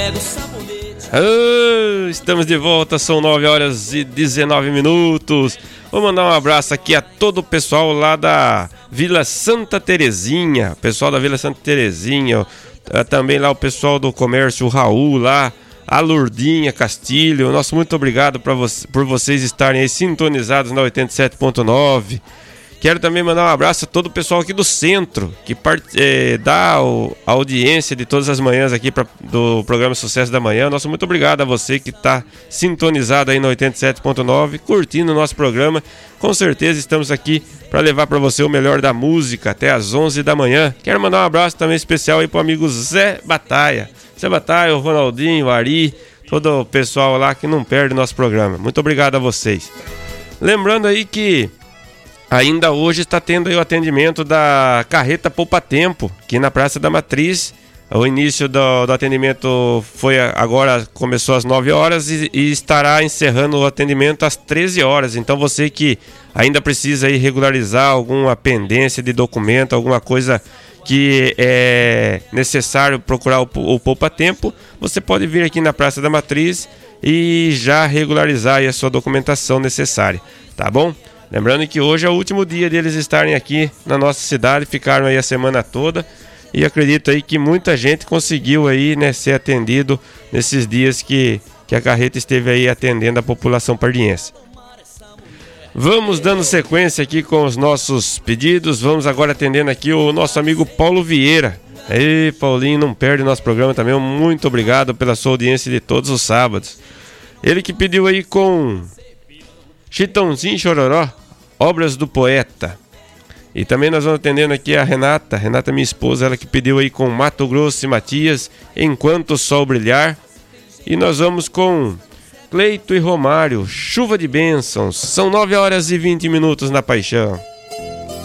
Estamos de volta, são 9 horas e 19 minutos. Vou mandar um abraço aqui a todo o pessoal lá da Vila Santa Terezinha. Pessoal da Vila Santa Terezinha, também lá o pessoal do comércio Raul lá, a Lourdinha Castilho. Nosso muito obrigado por vocês estarem aí sintonizados na 87.9. Quero também mandar um abraço a todo o pessoal aqui do centro, que dá a audiência de todas as manhãs aqui do programa Sucesso da Manhã. Nosso muito obrigado a você que está sintonizado aí no 87.9, curtindo o nosso programa. Com certeza estamos aqui para levar para você o melhor da música até às 11 da manhã. Quero mandar um abraço também especial aí para o amigo Zé Bataia. Zé Bataia, o Ronaldinho, o Ari, todo o pessoal lá que não perde o nosso programa. Muito obrigado a vocês. Lembrando aí que ainda hoje está tendo aí o atendimento da Carreta Poupa Tempo, aqui na Praça da Matriz. O início do atendimento começou às 9 horas e estará encerrando o atendimento às 13 horas. Então você que ainda precisa aí regularizar alguma pendência de documento, alguma coisa que é necessário procurar o Poupa Tempo, você pode vir aqui na Praça da Matriz e já regularizar aí a sua documentação necessária, tá bom? Lembrando que hoje é o último dia deles estarem aqui na nossa cidade, ficaram aí a semana toda e acredito aí que muita gente conseguiu aí, né, ser atendido nesses dias que a carreta esteve aí atendendo a população pardiense. Vamos dando sequência aqui com os nossos pedidos, vamos agora atendendo aqui o nosso amigo Paulo Vieira. Ei, Paulinho, não perde o nosso programa também, muito obrigado pela sua audiência de todos os sábados. Ele que pediu aí com Chitãozinho e Chororó, Obras do Poeta. E também nós vamos atendendo aqui a Renata, minha esposa, ela que pediu aí com Mato Grosso e Matias, Enquanto o Sol Brilhar. E nós vamos com Cleito e Romário, Chuva de Bênçãos. São 9 horas e 20 minutos na Paixão.